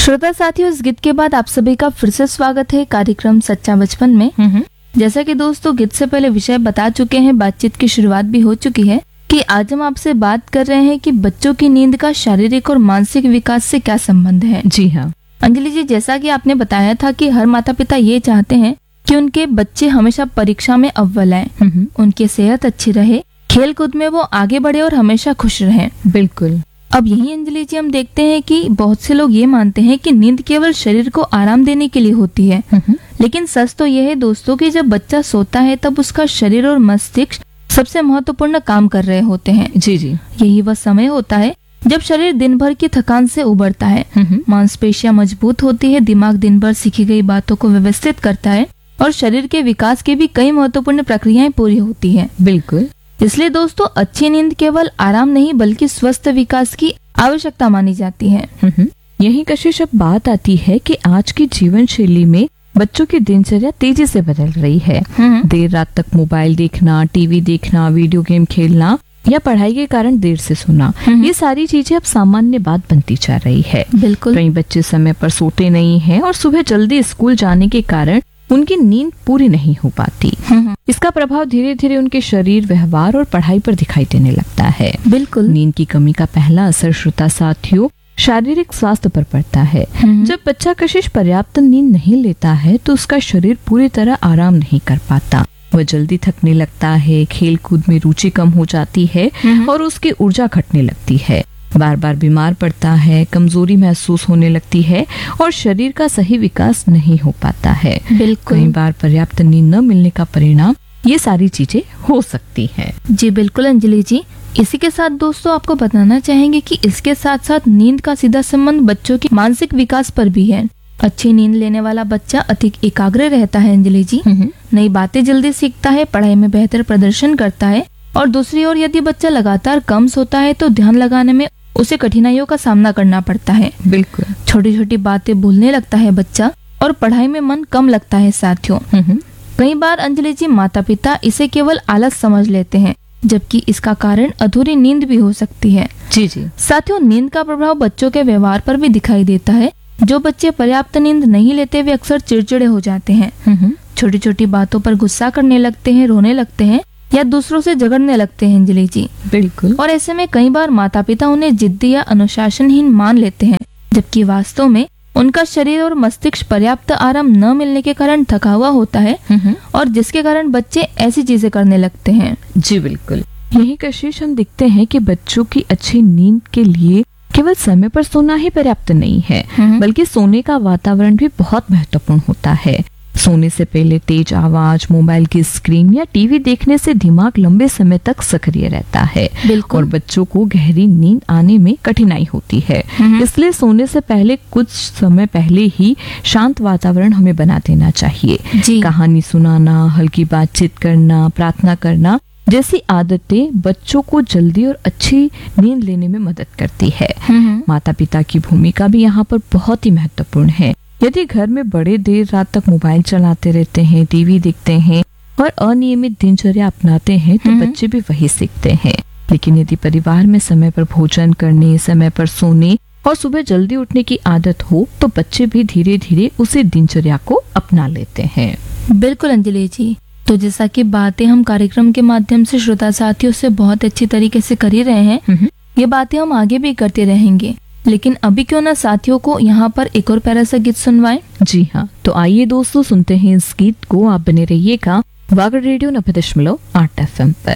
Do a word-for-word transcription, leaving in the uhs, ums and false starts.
श्रोता साथियों, इस गीत के बाद आप सभी का फिर से स्वागत है कार्यक्रम सच्चा बचपन में। जैसा कि दोस्तों गीत से पहले विषय बता चुके हैं, बातचीत की शुरुआत भी हो चुकी है कि आज हम आपसे बात कर रहे हैं कि बच्चों की नींद का शारीरिक और मानसिक विकास से क्या संबंध है। जी हाँ अंजलि जी, जैसा कि आपने बताया था कि हर माता पिता ये चाहते हैं कि उनके बच्चे हमेशा परीक्षा में अव्वल आए, उनकी सेहत अच्छी रहे, खेल कूद में वो आगे बढ़े और हमेशा खुश रहें। बिल्कुल। अब यही अंजलि जी हम देखते हैं कि बहुत से लोग ये मानते हैं कि नींद केवल शरीर को आराम देने के लिए होती है, लेकिन सच तो यह है दोस्तों कि जब बच्चा सोता है तब उसका शरीर और मस्तिष्क सबसे महत्वपूर्ण काम कर रहे होते हैं। जी जी यही वह समय होता है जब शरीर दिन भर की थकान से उबरता है, मांसपेशियां मजबूत होती है, दिमाग दिन भर सीखी गई बातों को व्यवस्थित करता है और शरीर के विकास की भी कई महत्वपूर्ण प्रक्रियाएं पूरी होती है। बिल्कुल। इसलिए दोस्तों अच्छी नींद केवल आराम नहीं बल्कि स्वस्थ विकास की आवश्यकता मानी जाती है। यही कशिश अब बात आती है कि आज की जीवन शैली में बच्चों की दिनचर्या तेजी से बदल रही है। देर रात तक मोबाइल देखना, टीवी देखना, वीडियो गेम खेलना या पढ़ाई के कारण देर से सोना, ये सारी चीजें अब सामान्य बात बनती जा रही है। बिल्कुल। कई बच्चे समय पर सोते नहीं हैं और सुबह जल्दी स्कूल जाने के कारण उनकी नींद पूरी नहीं हो पाती। इसका प्रभाव धीरे धीरे उनके शरीर, व्यवहार और पढ़ाई पर दिखाई देने लगता है। बिल्कुल। नींद की कमी का पहला असर श्रोता साथियों शारीरिक स्वास्थ्य पर पड़ता है। जब बच्चा कशिश पर्याप्त नींद नहीं लेता है तो उसका शरीर पूरी तरह आराम नहीं कर पाता, वह जल्दी थकने लगता है, खेल कूद में रुचि कम हो जाती है और उसकी ऊर्जा घटने लगती है, बार बार बीमार पड़ता है, कमजोरी महसूस होने लगती है और शरीर का सही विकास नहीं हो पाता है। बिल्कुल। कई बार पर्याप्त नींद न मिलने का परिणाम ये सारी चीजें हो सकती हैं। जी बिल्कुल अंजलि जी, इसी के साथ दोस्तों आपको बताना चाहेंगे कि इसके साथ साथ नींद का सीधा संबंध बच्चों के मानसिक विकास पर भी है। अच्छी नींद लेने वाला बच्चा अधिक एकाग्र रहता है अंजलि जी, नई बातें जल्दी सीखता है, पढ़ाई में बेहतर प्रदर्शन करता है और दूसरी ओर यदि बच्चा लगातार कम सोता है तो ध्यान लगाने में उसे कठिनाइयों का सामना करना पड़ता है। बिल्कुल। छोटी छोटी बातें भूलने लगता है बच्चा और पढ़ाई में मन कम लगता है साथियों। कई बार अंजलि जी माता पिता इसे केवल आलस समझ लेते हैं, जबकि इसका कारण अधूरी नींद भी हो सकती है। जी जी साथियों, नींद का प्रभाव बच्चों के व्यवहार पर भी दिखाई देता है। जो बच्चे पर्याप्त नींद नहीं लेते वे अक्सर चिड़चिड़े हो जाते हैं, छोटी छोटी बातों पर गुस्सा करने लगते हैं, रोने लगते हैं या दूसरों से झगड़ने लगते हैं अंजलि जी। बिल्कुल। और ऐसे में कई बार माता पिता उन्हें जिद्दी या अनुशासनहीन मान लेते हैं, जबकि वास्तव में उनका शरीर और मस्तिष्क पर्याप्त आराम न मिलने के कारण थका हुआ होता है और जिसके कारण बच्चे ऐसी चीजें करने लगते हैं। जी बिल्कुल। यही कशिश हम देखते हैं कि बच्चों की अच्छी नींद के लिए केवल समय पर सोना ही पर्याप्त नहीं है, बल्कि सोने का वातावरण भी बहुत महत्वपूर्ण होता है। सोने से पहले तेज आवाज, मोबाइल की स्क्रीन या टीवी देखने से दिमाग लंबे समय तक सक्रिय रहता है और बच्चों को गहरी नींद आने में कठिनाई होती है। इसलिए सोने से पहले कुछ समय पहले ही शांत वातावरण हमें बना देना चाहिए। कहानी सुनाना, हल्की बातचीत करना, प्रार्थना करना जैसी आदतें बच्चों को जल्दी और अच्छी नींद लेने में मदद करती है। माता पिता की भूमिका भी यहाँ पर बहुत ही महत्वपूर्ण है। यदि घर में बड़े देर रात तक मोबाइल चलाते रहते हैं, टीवी देखते हैं और अनियमित दिनचर्या अपनाते हैं तो बच्चे भी वही सीखते हैं। लेकिन यदि परिवार में समय पर भोजन करने, समय पर सोने और सुबह जल्दी उठने की आदत हो तो बच्चे भी धीरे धीरे उसी दिनचर्या को अपना लेते हैं। बिल्कुल अंजलि जी, तो जैसा कि बातें हम कार्यक्रम के माध्यम से श्रोता साथियों से बहुत अच्छी तरीके से कर ही रहे हैं, ये बातें हम आगे भी करते रहेंगे। लेकिन अभी क्यों ना साथियों को यहाँ पर एक और प्यारा सा गीत सुनवाएं। जी हाँ, तो आइए दोस्तों सुनते हैं इस गीत को। आप बने रहिएगा वागड़ रेडियो नब्बे दशमलव आठ एफ एम पर।